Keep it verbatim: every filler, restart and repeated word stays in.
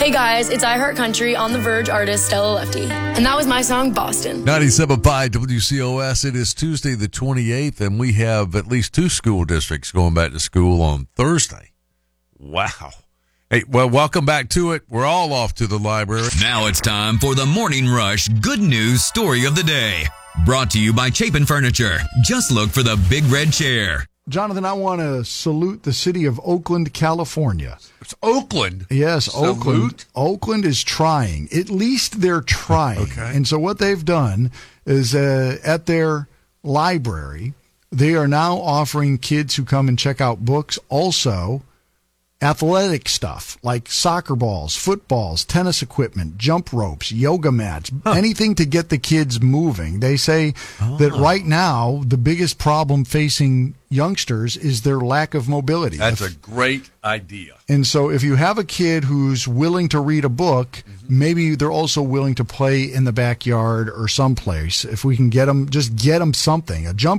Hey guys, it's I Heart Country on the Verge artist Stella Lefty. And that was my song, Boston. ninety-seven point five W C O S. It is Tuesday the twenty-eighth, and we have at least two school districts going back to school on Thursday. Wow. Hey, well, welcome back to it. We're all off to the library. Now it's time for the Morning Rush Good News Story of the Day. Brought to you by Chapin Furniture. Just look for the big red chair. Jonathan, I want to salute the city of Oakland, California. It's Oakland. Yes, Salute. Oakland. Oakland is trying. At least they're trying. Okay. And so what they've done is uh, at their library, they are now offering kids who come and check out books also athletic stuff like soccer balls, footballs, tennis equipment, jump ropes, yoga mats, huh. anything to get the kids moving. They say oh. that right now the biggest problem facing youngsters is their lack of mobility. That's if, a great idea. And so if you have a kid who's willing to read a book, mm-hmm. maybe they're also willing to play in the backyard or someplace. If we can get them, just get them something, a jump